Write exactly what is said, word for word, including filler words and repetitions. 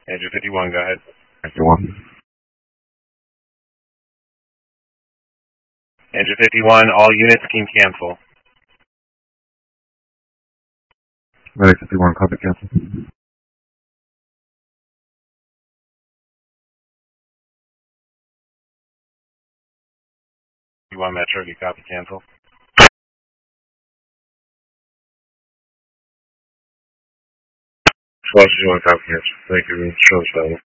Andrew fifty-one, go ahead. fifty-one. Andrew fifty-one, all units can cancel. Medic fifty-one, copy cancel. fifty-one Metro, you copy cancel. twelve fifty-one, copy cancel. Thank you, Charles Valley.